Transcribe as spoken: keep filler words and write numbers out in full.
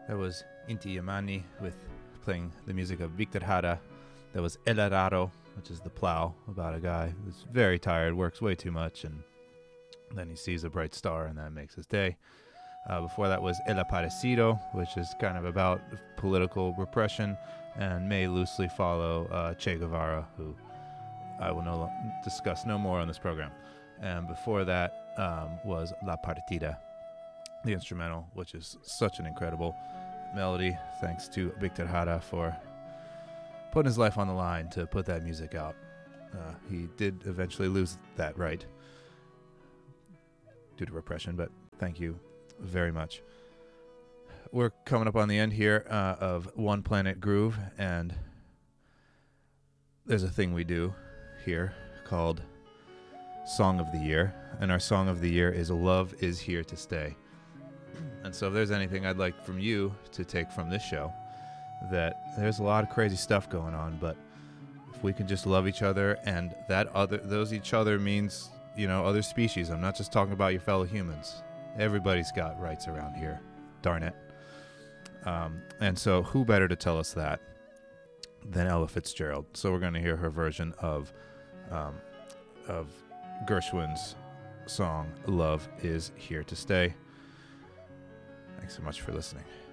That was Inti Yamani with playing the music of Victor Jara. That was El Arado, which is the plow, about a guy who's very tired, works way too much, and then he sees a bright star, and that makes his day. Uh, before that was El Aparecido, which is kind of about political repression, and may loosely follow uh, Che Guevara, who I will no lo- discuss no more on this program. And before that um, was La Partida, the instrumental, which is such an incredible melody. Thanks to Victor Jara for putting his life on the line to put that music out. Uh, he did eventually lose that right due to repression, but thank you very much. We're coming up on the end here uh, of One Planet Groove, and there's a thing we do here called Song of the Year, and our Song of the Year is Love Is Here to Stay. And so if there's anything I'd like from you to take from this show, that there's a lot of crazy stuff going on, but if we can just love each other, and that other, those each other means, you know, other species. I'm not just talking about your fellow humans. Everybody's got rights around here. Darn it. Um, and so who better to tell us that than Ella Fitzgerald? So we're going to hear her version of um, of Gershwin's song, Love Is Here to Stay. Thanks so much for listening.